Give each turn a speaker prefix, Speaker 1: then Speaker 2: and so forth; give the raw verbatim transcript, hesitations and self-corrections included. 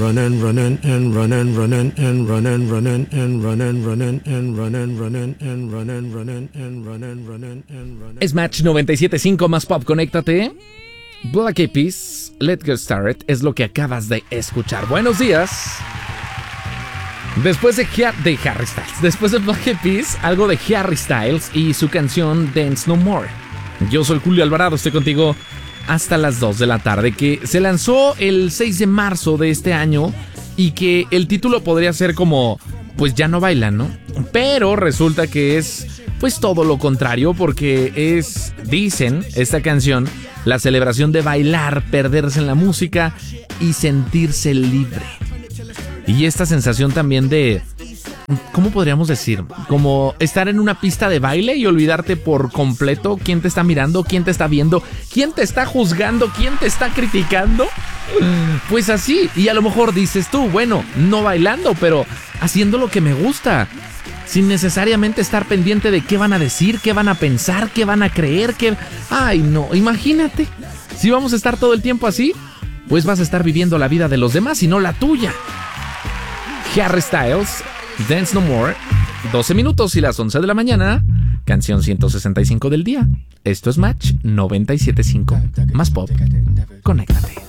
Speaker 1: Running, running, and running, running, and running, running, and running, running, and running, running, and running, running, and running, running, and running.
Speaker 2: Es Match noventa y siete punto cinco más pop, conéctate. Black Eyed Peas, Let's Get Started es lo que acabas de escuchar. Buenos días. Después de, de Harry Styles, después de Black Eyed Peas, algo de Harry Styles y su canción Dance No More. Yo soy Julio Alvarado, estoy contigo hasta las dos de la tarde, que se lanzó el seis de marzo de este año y que el título podría ser como, pues ya no bailan, ¿no? Pero resulta que es, pues todo lo contrario, porque es, dicen, esta canción, la celebración de bailar, perderse en la música y sentirse libre. Y esta sensación también de, ¿cómo podríamos decir? Como estar en una pista de baile y olvidarte por completo quién te está mirando, quién te está viendo, quién te está juzgando, quién te está criticando. Pues así, y a lo mejor dices tú, bueno, no bailando, pero haciendo lo que me gusta, sin necesariamente estar pendiente de qué van a decir, qué van a pensar, qué van a creer, qué... Ay, no, imagínate, si vamos a estar todo el tiempo así, pues vas a estar viviendo la vida de los demás y no la tuya. Harry Styles, Dance No More, doce minutos y las once de la mañana, canción ciento sesenta y cinco del día. Esto es Match noventa y siete punto cinco, más pop, conéctate.